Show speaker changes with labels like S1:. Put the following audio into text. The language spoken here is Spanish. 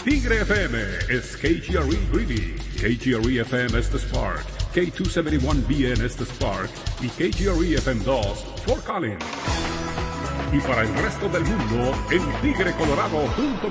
S1: Tigre FM es KGRE Greeley, KGRE FM es The Spark, K271BN es The Spark y KGRE FM 2 Fort Collins. Y para el resto del mundo en tigrecolorado.com.